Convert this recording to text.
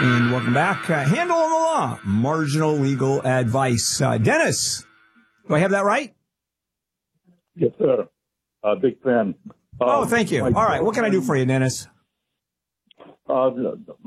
And welcome back. Handle on the Law, marginal legal advice. Dennis, do I have that right? Yes, sir. Big fan. Thank you. All right. What can I do for you, Dennis?